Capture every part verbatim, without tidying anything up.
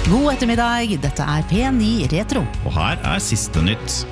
God ettermiddag, dette er P ni Retro. Og her er siste nytt.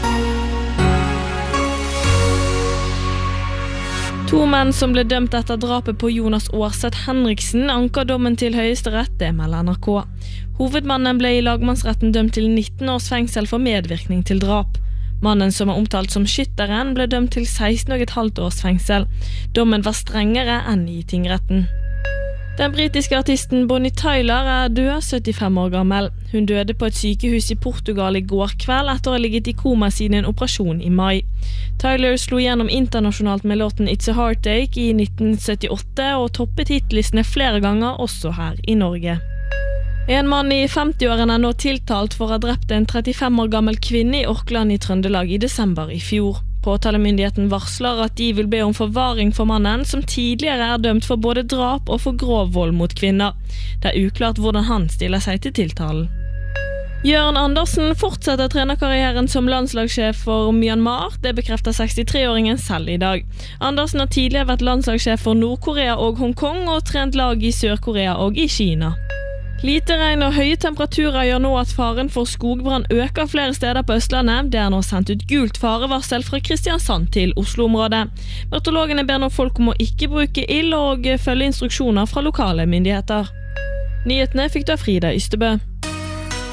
To menn som ble dømt etter drapet på Jonas Årseth Henriksen anker dommen til Høyesterett, det melder N R K. Hovedmannen ble i lagmannsretten dømt til nitten års fengsel for medvirkning til drap. Mannen som er omtalt som skytteren ble dømt til seksten og et halvt års fengsel. Dommen var strengere enn i tingretten. Den britiske artisten Bonnie Tyler er død, syttifem år gammel. Hun døde på et sykehus i Portugal i går kveld etter å ha ligget i koma siden en operasjon i mai. Tyler slo gjennom internasjonalt med låten It's a Heartache i nitten syttiåtte og toppet hitlistene flere ganger også her i Norge. En mann i femti-årene er nå tiltalt for å ha drept en trettifem år gammel kvinne i Orkland i Trøndelag i desember i fjor. Påtalemyndigheten varsler at de vil be om forvaring for mannen, som tidligere er dømt for både drap og for grov vold mot kvinner. Det er uklart hvordan han stiller seg til tiltalen. Jørn Andersen fortsetter trenerkarrieren som landslagssjef for Myanmar, det bekrefter sekstitre-åringen selv i dag. Andersen har tidligere vært landslagssjef for Nord-Korea og Hongkong og trent lag i Sør-Korea og i Kina. Lite regn og høye temperaturer gjør nå at faren for skogbrann øker flere steder på Østlandet. Det er nå sendt ut gult farevarsel fra Kristiansand til Oslo-området. Meteorologene ber nå folk om å ikke bruke ild og følge instruksjoner fra lokale myndigheter. Nyhetene fikk du av Frida Ystebø.